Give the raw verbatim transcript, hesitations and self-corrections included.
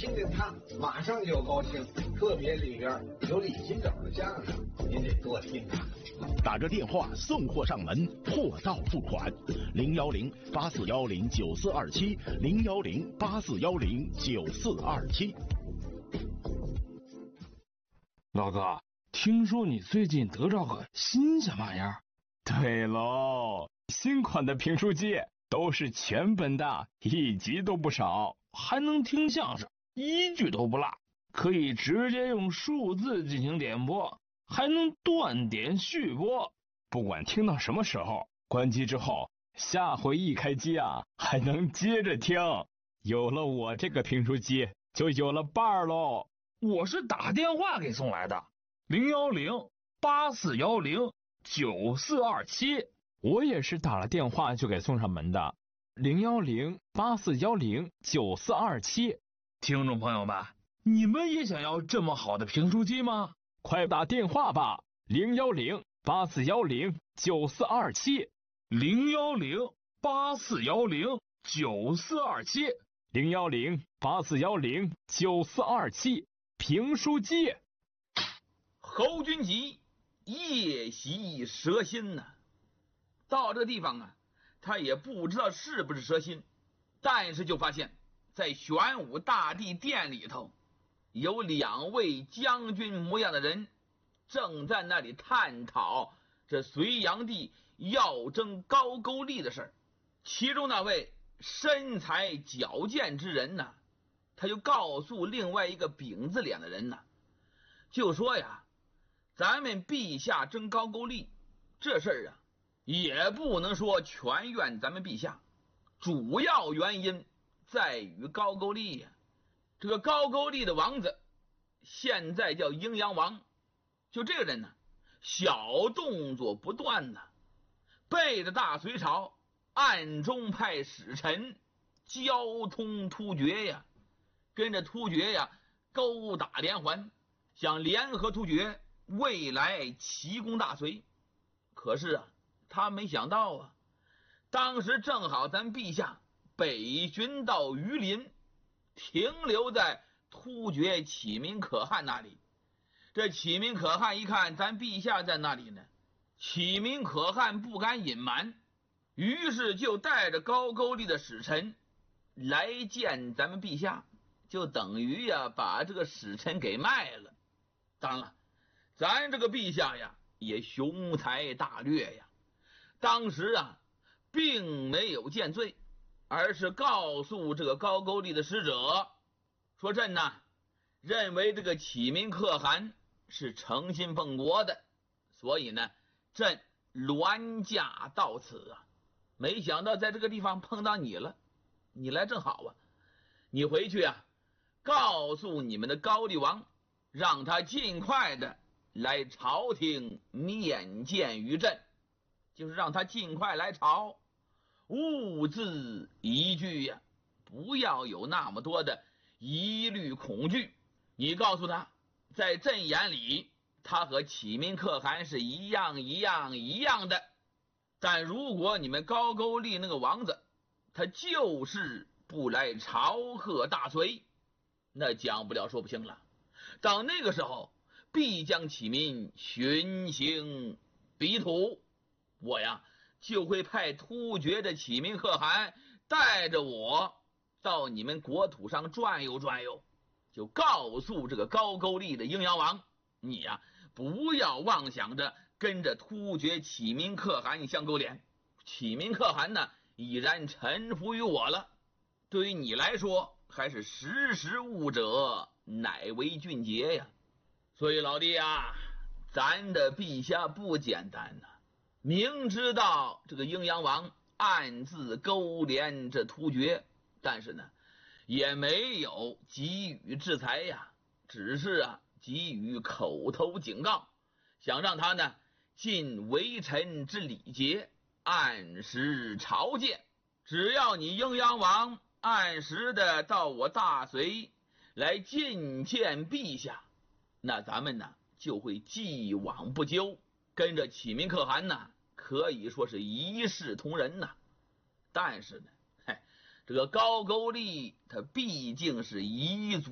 听见他马上就高兴，特别里边有李金斗的相声，您得多听啊。 打着电话送货上门，货到付款，零幺零八四幺零九四二七，零幺零八四幺零九四二七。 老哥，听说你最近得着个新鲜玩意儿？ 对喽，新款的评书机都是全本的，一集都不少， 还能听相声，一句都不落，可以直接用数字进行点播，还能断点续播， 不管听到什么时候，关机之后，下回一开机啊，还能接着听。有了我这个评书机，就有了伴儿喽。 我是打电话给送来的，零幺零八四幺零九四二七。 我也是打了电话就给送上门的，零幺零八四幺零九四二七。 听众朋友们，你们也想要这么好的评书机吗？ 快打电话吧，零幺零八四幺零九四二七， 零幺零八四幺零九四二七， 零幺零八四幺零九四二七，评书机。 侯君集夜袭蛇心呐、啊，到这个地方啊，他也不知道是不是蛇心，但是就发现，在玄武大帝殿里头，有两位将军模样的人，正在那里探讨这隋炀帝要征高句丽的事儿。其中那位身材矫健之人呢，他就告诉另外一个饼子脸的人呢，就说呀，咱们陛下征高句丽这事儿啊，也不能说全怨咱们陛下，主要原因在于高句丽呀、啊。这个高句丽的王子现在叫阴阳王，就这个人呢，小动作不断呢，背着大隋朝暗中派使臣交通突厥呀，跟着突厥呀勾打连环，想联合突厥未来齐攻大隋。可是啊，他没想到啊，当时正好咱陛下北巡到榆林，停留在突厥启民可汗那里。这启民可汗一看咱陛下在那里呢，启民可汗不敢隐瞒，于是就带着高句丽的使臣来见咱们陛下，就等于呀把这个使臣给卖了。当然了，咱这个陛下呀也雄才大略呀，当时啊并没有见罪，而是告诉这个高句丽的使者说，朕呐认为这个启民可汗是诚心奉国的，所以呢朕銮驾到此啊。没想到在这个地方碰到你了，你来正好啊，你回去啊告诉你们的高丽王，让他尽快的来朝廷面见于朕，就是让他尽快来朝，勿自疑惧呀、啊，不要有那么多的疑虑恐惧。你告诉他，在朕眼里他和启民可汗是一样一样一样的，但如果你们高句丽那个王子他就是不来朝贺大隋，那讲不了说不清了，到那个时候必将启民巡行彼土，我呀就会派突厥的启民可汗带着我到你们国土上转悠转悠，就告诉这个高句丽的阴阳王，你呀不要妄想着跟着突厥启民可汗相勾连，启民可汗呢已然臣服于我了，对于你来说还是识时务者乃为俊杰呀。所以老弟啊，咱的陛下不简单呐、啊，明知道这个阴阳王暗自勾连这突厥，但是呢也没有给予制裁呀，只是啊给予口头警告，想让他呢尽为臣之礼节，按时朝见。只要你阴阳王按时的到我大隋来觐见陛下，那咱们呢就会既往不咎，跟着启民可汗呢可以说是一视同仁呐。但是呢，嘿，这个高句丽它毕竟是彝族